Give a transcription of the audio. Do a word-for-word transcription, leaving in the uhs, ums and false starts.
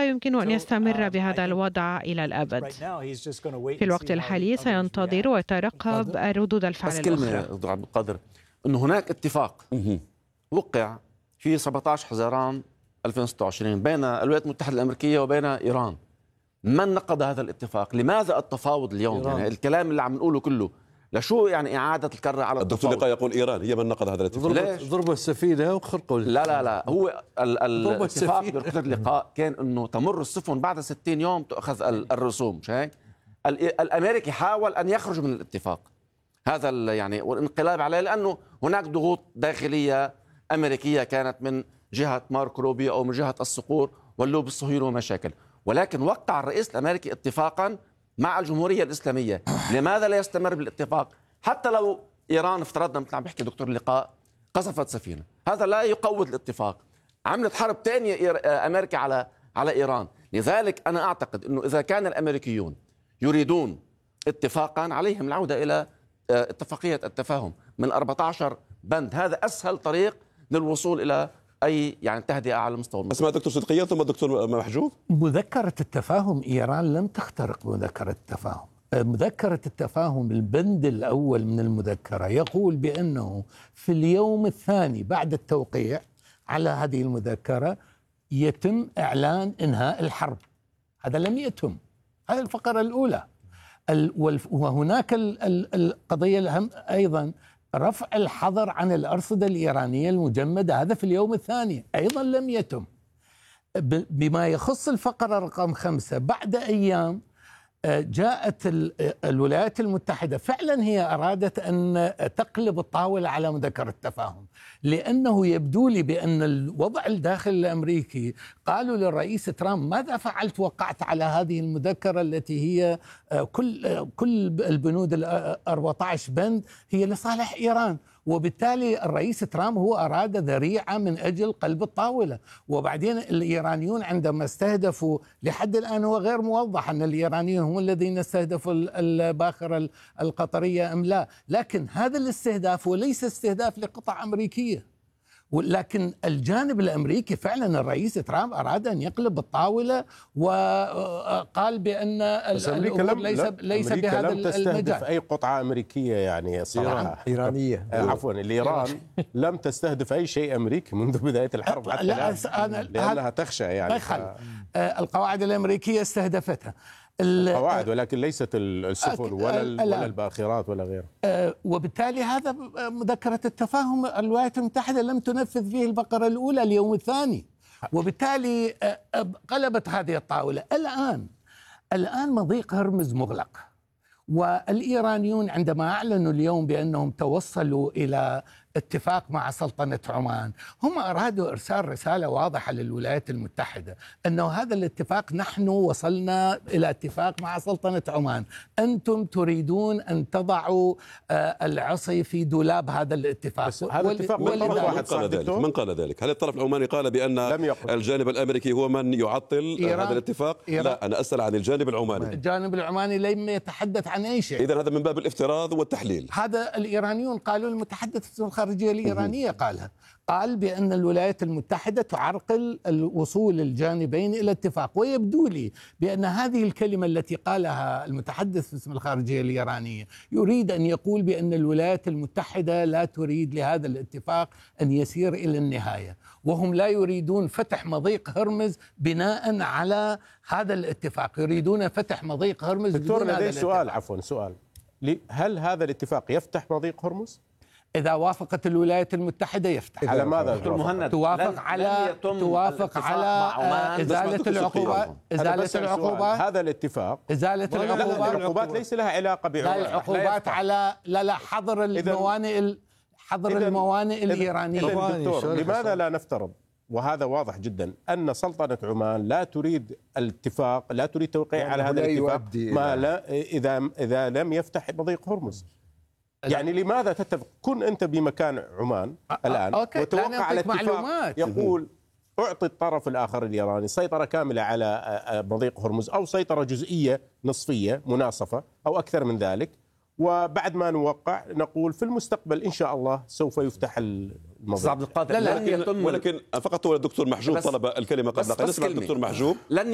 يمكن أن يستمر بهذا الوضع إلى الأبد. في الوقت الحالي سينتظر ويترقب ردود الفعل بس الأخرى. كلمة دكتور عبد القادر، أنه هناك اتفاق وقع في سبعة عشر حزيران ألفين وستة وعشرين بين الولايات المتحدة الأمريكية وبين إيران. من نقض هذا الاتفاق؟ لماذا التفاوض اليوم؟ إيران. يعني الكلام اللي عم نقوله كله لشو يعني إعادة الكرة على الدكتور لقاء يقول إيران هي من نقض هذا الاتفاق. ضربوا السفينة وخرقوا. لا لا لا هو ال ال الاتفاق بركة اللقاء كان أنه تمر السفن بعد ستين يوم تأخذ الرسوم، مش هيك؟ الأمريكي حاول أن يخرج من الاتفاق هذا يعني والانقلاب عليه، لأنه هناك ضغوط داخلية أمريكية كانت من جهة مارك روبيو أو من جهة الصقور واللوب الصهيوني ومشاكل. ولكن وقع الرئيس الأمريكي اتفاقا مع الجمهورية الإسلامية. لماذا لا يستمر بالاتفاق؟ حتى لو إيران افترضنا مثل عم بيحكي دكتور اللقاء قصفت سفينة، هذا لا يقوض الاتفاق. عملت حرب ثانية أمريكا على على إيران. لذلك أنا أعتقد أنه إذا كان الأمريكيون يريدون اتفاقا عليهم العودة إلى اتفاقية التفاهم من أربعة عشر بند. هذا أسهل طريق للوصول إلى أي يعني تهدئة على المستوى. اسمع دكتور صدقية ثم الدكتور محجوب. مذكرة التفاهم إيران لم تخترق مذكرة التفاهم. مذكرة التفاهم البند الأول من المذكرة يقول بأنه في اليوم الثاني بعد التوقيع على هذه المذكرة يتم إعلان إنهاء الحرب. هذا لم يتم. هذه الفقرة الأولى. وهناك القضية الأهم أيضا رفع الحظر عن الأرصدة الإيرانية المجمدة، هذا في اليوم الثاني أيضا لم يتم. بما يخص الفقرة رقم خمسة، بعد أيام جاءت الولايات المتحدة فعلا هي أرادت أن تقلب الطاولة على مذكرة التفاهم، لأنه يبدو لي بأن الوضع الداخل الأمريكي قالوا للرئيس ترامب ماذا فعلت وقعت على هذه المذكرة التي هي كل كل البنود الأربعة عشر بند هي لصالح إيران، وبالتالي الرئيس ترامب هو أراد ذريعة من أجل قلب الطاولة. وبعدين الإيرانيون عندما استهدفوا، لحد الآن هو غير موضح أن الإيرانيون هم الذين استهدفوا الباخرة القطرية أم لا، لكن هذا الاستهداف وليس استهداف لقطع أمريكية. لكن الجانب الأمريكي فعلا الرئيس ترامب أراد أن يقلب الطاولة وقال بأن الأمور ليس, ليس بهذا لم تستهدف المجال. أي قطعة أمريكية يعني صراحة إيرانية. عفوا الإيران لم تستهدف أي شيء أمريكي منذ بداية الحرب حتى الآن لأنها تخشى يعني ف... القواعد الأمريكية استهدفتها القواعد ولكن ليست السفن ولا ولا الباخرات ولا غيره. أه وبالتالي هذا مذكرة التفاهم الولايات المتحدة لم تنفذ فيه الفقرة الأولى اليوم الثاني، وبالتالي قلبت هذه الطاولة. الآن الآن مضيق هرمز مغلق، والإيرانيون عندما أعلنوا اليوم بأنهم توصلوا إلى اتفاق مع سلطنة عمان، هم أرادوا إرسال رسالة واضحة للولايات المتحدة أنه هذا الاتفاق نحن وصلنا إلى اتفاق مع سلطنة عمان، أنتم تريدون أن تضعوا العصي في دولاب هذا الاتفاق. هذا الاتفاق من طرف واحد قال ذلك. من قال ذلك؟ هل الطرف العماني قال بأن الجانب الأمريكي هو من يعطل هذا الاتفاق؟ لا، أنا أسأل عن الجانب العماني. الجانب العماني لم يتحدث عن أي شيء. إذن هذا من باب الافتراض والتحليل. هذا الإيرانيون قالوا، المتحدث الخارجية الإيرانية قالها، قال بأن الولايات المتحدة تعرقل الوصول الجانبين إلى اتفاق. ويبدو لي بأن هذه الكلمة التي قالها المتحدث باسم الخارجية الإيرانية يريد أن يقول بأن الولايات المتحدة لا تريد لهذا الاتفاق أن يسير إلى النهاية، وهم لا يريدون فتح مضيق هرمز بناء على هذا الاتفاق، يريدون فتح مضيق هرمز. دكتور لدي سؤال، عفوا سؤال، هل هذا الاتفاق يفتح مضيق هرمز؟ إذا وافقت الولايات المتحدة يفتح. على ماذا دكتور مهند؟ توافق على توافق على إزالة العقوبات. إزالة العقوبات هذا الاتفاق. إزالة العقوبات. العقوبات ليس لها علاقة بعمان. لا، العقوبات على لا لا حظر الموانئ حظر الموانئ الإيرانية. دكتور لماذا لا نفترض، وهذا واضح جدا، أن سلطنة عمان لا تريد الاتفاق، لا تريد توقيع يعني على هذا الاتفاق ما لا إذا إذا لم يفتح مضيق هرمز؟ يعني لماذا تتفق؟ كن أنت بمكان عمان الآن وتوقع على اتفاق يقول أعطي الطرف الآخر الإيراني سيطرة كاملة على مضيق هرمز أو سيطرة جزئية نصفية مناصفة أو أكثر من ذلك، وبعد ما نوقع نقول في المستقبل إن شاء الله سوف يفتح المضيق. عبد القادر لا لا ولكن, ولكن فقط هو الدكتور محجوب طلب الكلمة قبل قليل. الدكتور محجوب